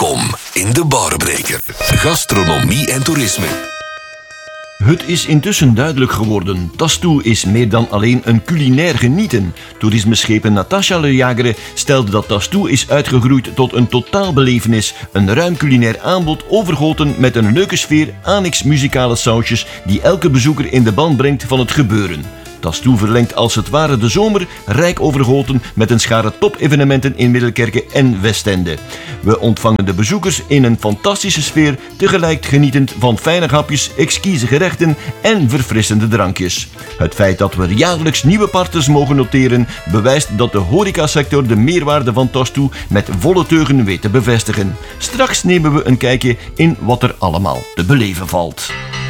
Welkom in de Barbreker. Gastronomie en toerisme. Het is intussen duidelijk geworden. Tastoe is meer dan alleen een culinair genieten. Toerismeschepen Natasha Le Jagere stelde dat Tastoe is uitgegroeid tot een totaalbelevenis. Een ruim culinair aanbod overgoten met een leuke sfeer, annex muzikale sausjes die elke bezoeker in de ban brengt van het gebeuren. Tastoe verlengt als het ware de zomer, rijk overgoten met een schare top-evenementen in Middelkerke en Westende. We ontvangen de bezoekers in een fantastische sfeer, tegelijk genietend van fijne hapjes, exquise gerechten en verfrissende drankjes. Het feit dat we jaarlijks nieuwe partners mogen noteren, bewijst dat de horecasector de meerwaarde van Tastoe met volle teugen weet te bevestigen. Straks nemen we een kijkje in wat er allemaal te beleven valt.